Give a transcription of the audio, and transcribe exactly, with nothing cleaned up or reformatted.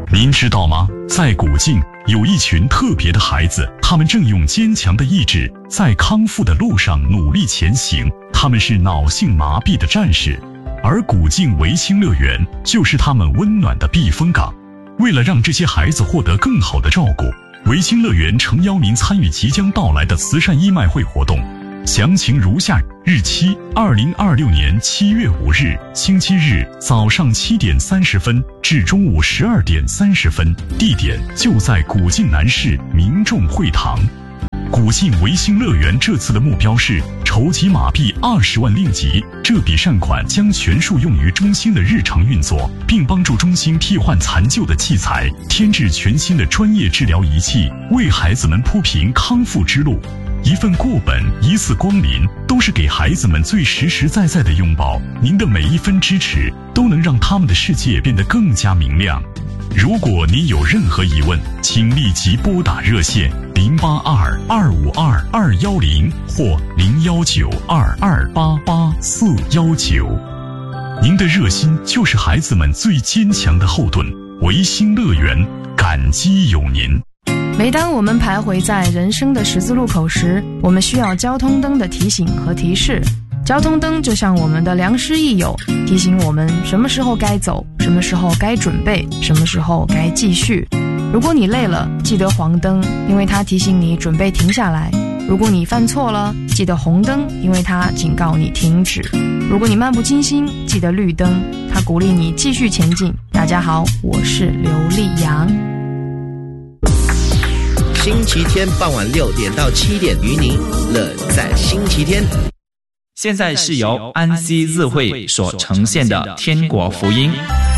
您知道吗？在古晋有一群特别的孩子，他们正用坚强的意志在康复的路上努力前行。他们是脑性麻痹的战士，而古晋维新乐园就是他们温暖的避风港。为了让这些孩子获得更好的照顾，维新乐园诚邀您参与即将到来的慈善义卖会活动。详情如下：日期二零二六年七月五日，星期日，早上七点三十分至中午十二点三十分，地点就在古晋南市民众会堂。古晋维新乐园这次的目标是筹集马币二十万令吉，这笔善款将全数用于中心的日常运作，并帮助中心替换残旧的器材，添置全新的专业治疗仪器，为孩子们铺平康复之路。一份过本，一次光临，都是给孩子们最实实在在的拥抱。您的每一分支持，都能让他们的世界变得更加明亮。如果您有任何疑问，请立即拨打热线零八二二五二二幺零或零幺九二二八八四幺九。您的热心就是孩子们最坚强的后盾。维新乐园，感激有您。 每当我们徘徊在人生的十字路口时，我们需要交通灯的提醒和提示。交通灯就像我们的良师益友，提醒我们什么时候该走，什么时候该准备，什么时候该继续。如果你累了，记得黄灯，因为它提醒你准备停下来。如果你犯错了，记得红灯，因为它警告你停止。如果你漫不经心，记得绿灯，它鼓励你继续前进。大家好，我是刘丽阳。 星期天傍晚六点到七点，与您乐在星期天。 现在是由安息日会所呈现的天国福音。